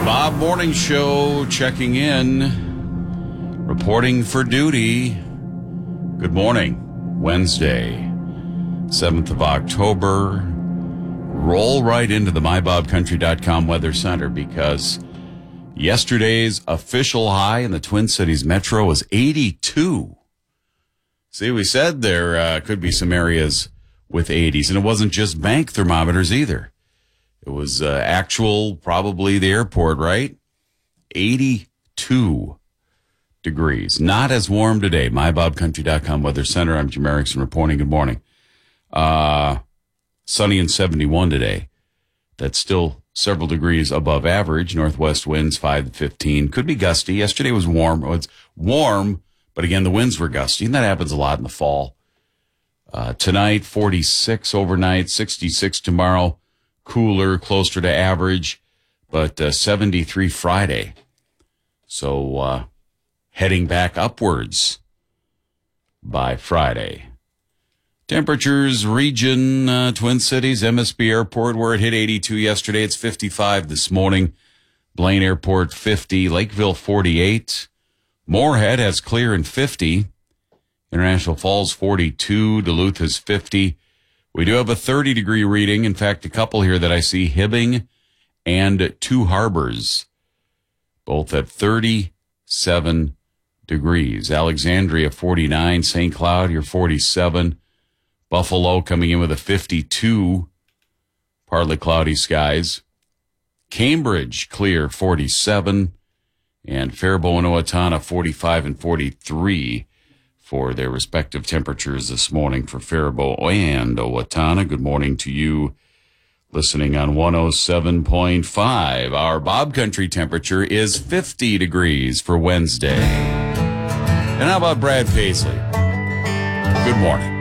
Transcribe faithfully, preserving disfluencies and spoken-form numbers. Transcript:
Bob Morning Show checking in, reporting for duty. Good morning, Wednesday, seventh of October. Roll right into the my bob country dot com Weather Center because yesterday's official high in the Twin Cities Metro was eighty-two. See, we said there uh, could be some areas with eighties, and it wasn't just bank thermometers either. It was uh, actual, probably the airport, right? eighty-two degrees. Not as warm today. my bob country dot com Weather Center. I'm Jim Erickson reporting. Good morning. Uh, sunny and seventy-one today. That's still several degrees above average. Northwest winds five to fifteen. Could be gusty. Yesterday was warm. Oh, it's warm, but again, the winds were gusty, and that happens a lot in the fall. Uh, tonight, forty-six overnight, sixty-six tomorrow. Cooler, closer to average, but uh, seventy-three Friday. So uh, heading back upwards by Friday. Temperatures, region, uh, Twin Cities, M S B Airport, where it hit eighty-two yesterday. It's fifty-five this morning. Blaine Airport, fifty. Lakeville, forty-eight. Moorhead has clear and fifty. International Falls, forty-two. Duluth is fifty. We do have a thirty-degree reading. In fact, a couple here that I see, Hibbing and Two Harbors, both at thirty-seven degrees. Alexandria, forty-nine. Saint Cloud, you're forty-seven. Buffalo coming in with a fifty-two. Partly cloudy skies. Cambridge, clear, forty-seven. And Faribault and Owatonna, forty-five and forty-three. For their respective temperatures this morning for Faribault and Owatonna. Good morning to you listening on one oh seven point five. Our Bob Country temperature is fifty degrees for Wednesday. And how about Brad Paisley? Good morning.